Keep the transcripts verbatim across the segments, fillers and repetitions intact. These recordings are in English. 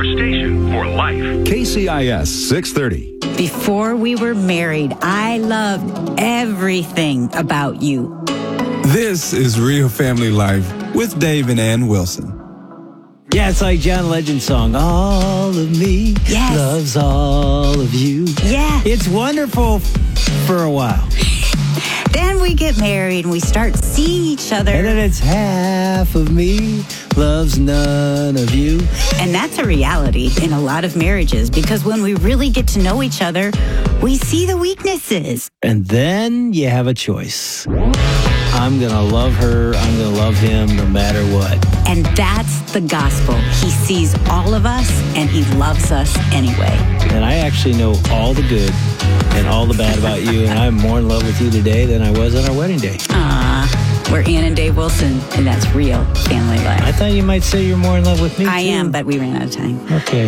Your station for life. K C I S six thirty. Before we were married, I loved everything about you. This is Real Family Life with Dave and Ann Wilson. Yeah, it's like John Legend's song, All of Me Yes. Loves All of You. Yeah. It's wonderful for a while. Then we get married and we start seeing each other. And then it's half of me loves none of you. And that's a reality in a lot of marriages because when we really get to know each other, we see the weaknesses. And then you have a choice. I'm going to love her. I'm going to love him no matter what. And that's the gospel. He sees all of us and he loves us anyway. And I actually know all the good and all the bad about you. And I'm more in love with you today than I was on our wedding day. Aww, we're Ann and Dave Wilson, and that's real family life. I thought you might say you're more in love with me, I too. am, but we ran out of time. Okay.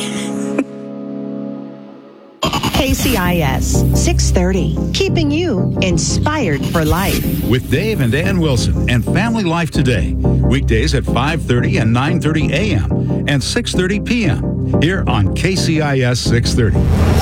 K C I S six thirty, keeping you inspired for life. With Dave and Ann Wilson and Family Life Today. Weekdays at five thirty and nine thirty a.m. and six thirty p.m. here on K C I S six thirty.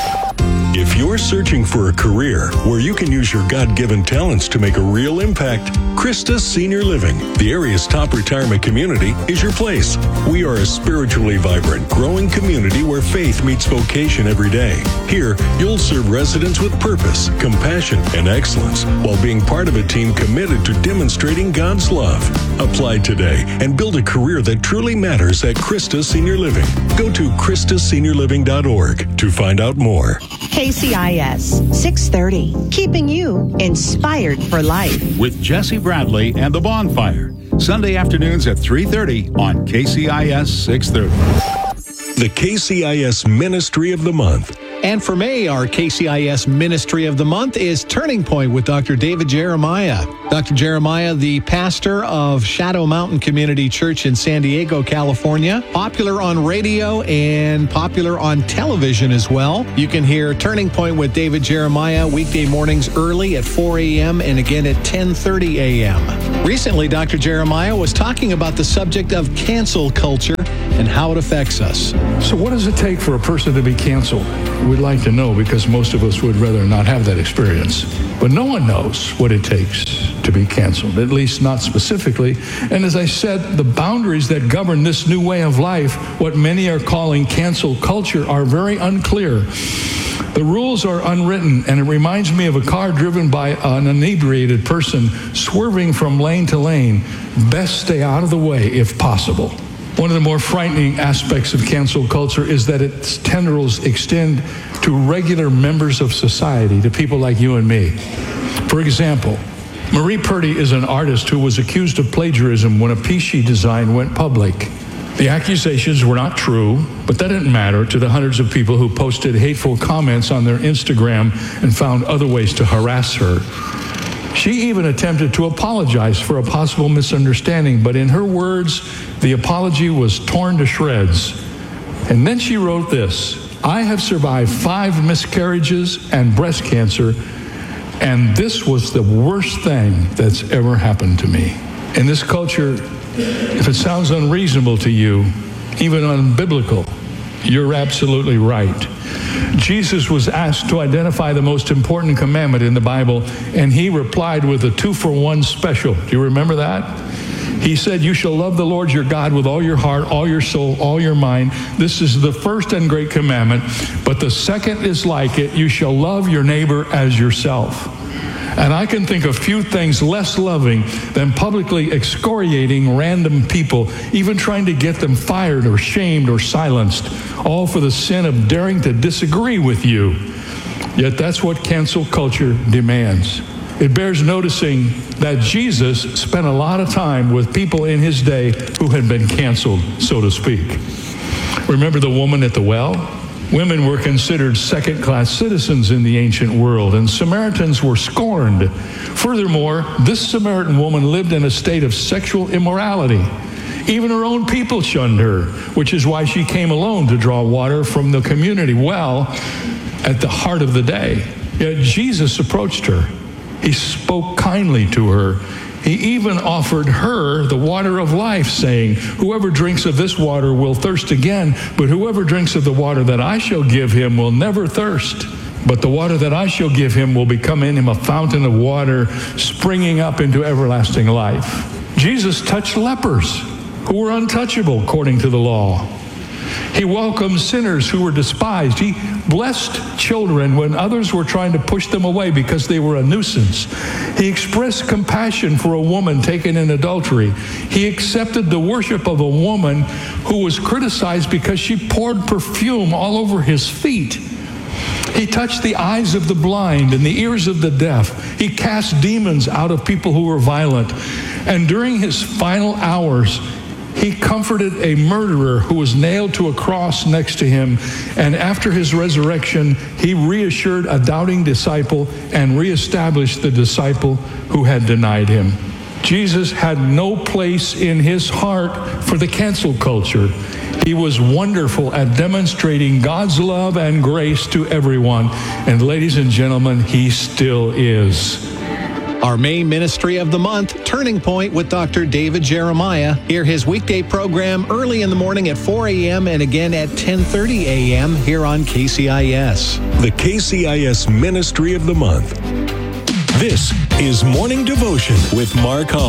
If you're searching for a career where you can use your God-given talents to make a real impact, Christus Senior Living, the area's top retirement community, is your place. We are a spiritually vibrant, growing community where faith meets vocation every day. Here, you'll serve residents with purpose, compassion, and excellence while being part of a team committed to demonstrating God's love. Apply today and build a career that truly matters at Christus Senior Living. Go to Christus Senior Living dot org to find out more. K C I S six thirty, keeping you inspired for life. With Jesse Bradley and the Bonfire. Sunday afternoons at three thirty on K C I S six thirty. The K C I S Ministry of the Month. And for May, our K C I S Ministry of the Month is Turning Point with Doctor David Jeremiah. Doctor Jeremiah, the pastor of Shadow Mountain Community Church in San Diego, California. Popular on radio and popular on television as well. You can hear Turning Point with David Jeremiah weekday mornings early at four a.m. and again at ten thirty a.m. Recently, Doctor Jeremiah was talking about the subject of cancel culture and how it affects us. So what does it take for a person to be canceled? We'd like to know because most of us would rather not have that experience. But no one knows what it takes to be canceled, at least not specifically. And as I said, the boundaries that govern this new way of life, what many are calling cancel culture, are very unclear. The rules are unwritten, and it reminds me of a car driven by an inebriated person swerving from lane to lane. Best stay out of the way if possible. One of the more frightening aspects of cancel culture is that its tendrils extend to regular members of society, to people like you and me. For example, Marie Purdy is an artist who was accused of plagiarism when a piece she designed went public. The accusations were not true, but that didn't matter to the hundreds of people who posted hateful comments on their Instagram and found other ways to harass her. She even attempted to apologize for a possible misunderstanding, but in her words, the apology was torn to shreds. And then she wrote this: I have survived five miscarriages and breast cancer, and this was the worst thing that's ever happened to me. In this culture, if it sounds unreasonable to you, even unbiblical, you're absolutely right. Jesus was asked to identify the most important commandment in the Bible, and he replied with a two-for-one special. Do you remember that? He said, you shall love the Lord your God with all your heart, all your soul, all your mind. This is the first and great commandment, but the second is like it. You shall love your neighbor as yourself. And I can think of few things less loving than publicly excoriating random people, even trying to get them fired or shamed or silenced, all for the sin of daring to disagree with you. Yet that's what cancel culture demands. It bears noticing that Jesus spent a lot of time with people in his day who had been canceled, so to speak. Remember the woman at the well? Women were considered second-class citizens in the ancient world, and Samaritans were scorned. Furthermore, this Samaritan woman lived in a state of sexual immorality. Even her own people shunned her, which is why she came alone to draw water from the community well at the heart of the day. Yet Jesus approached her. He spoke kindly to her. He even offered her the water of life, saying, "Whoever drinks of this water will thirst again, but whoever drinks of the water that I shall give him will never thirst. But the water that I shall give him will become in him a fountain of water springing up into everlasting life." Jesus touched lepers who were untouchable according to the law. He welcomed sinners who were despised. He blessed children when others were trying to push them away because they were a nuisance. He expressed compassion for a woman taken in adultery. He accepted the worship of a woman who was criticized because she poured perfume all over his feet. He touched the eyes of the blind and the ears of the deaf. He cast demons out of people who were violent. And during his final hours, he comforted a murderer who was nailed to a cross next to him. And after his resurrection, he reassured a doubting disciple and reestablished the disciple who had denied him. Jesus had no place in his heart for the cancel culture. He was wonderful at demonstrating God's love and grace to everyone. And ladies and gentlemen, he still is. Our May Ministry of the Month, Turning Point with Doctor David Jeremiah. Hear his weekday program early in the morning at four a.m. and again at ten thirty a.m. here on K C I S. The K C I S Ministry of the Month. This is Morning Devotion with Mark Hollis.